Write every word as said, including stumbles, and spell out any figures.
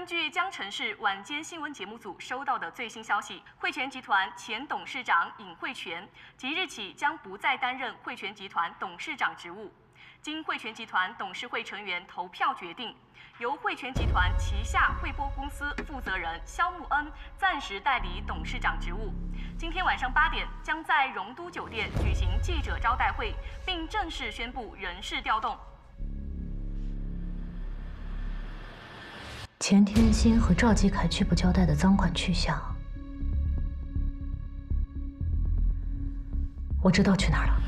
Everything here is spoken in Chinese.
据江城市晚间新闻节目组收到的最新消息，汇泉集团前董事长尹慧泉即日起将不再担任汇泉集团董事长职务。经汇泉集团董事会成员投票决定，由汇泉集团旗下汇播公司负责人肖木恩暂时代理董事长职务。今天晚上八点，将在荣都酒店举行记者招待会，并正式宣布人事调动。 钱天心和赵继凯拒不交代的赃款去向，我知道去哪儿了。